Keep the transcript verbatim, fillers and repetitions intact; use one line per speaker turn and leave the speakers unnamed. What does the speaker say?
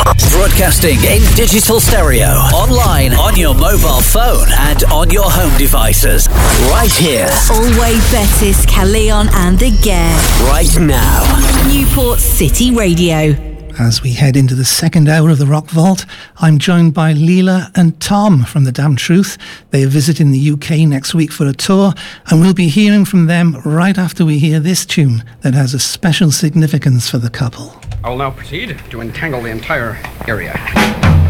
Broadcasting in digital stereo, online, on your mobile phone and on your home devices. Right here.
Always Bettis, Calleon and the Gare.
Right now.
Newport City Radio.
As we head into the second hour of the Rock Vault, I'm joined by Leela and Tom from The Damn Truth. They are visiting the U K next week for a tour, and we'll be hearing from them right after we hear this tune that has a special significance for the couple.
I will now proceed to entangle the entire area.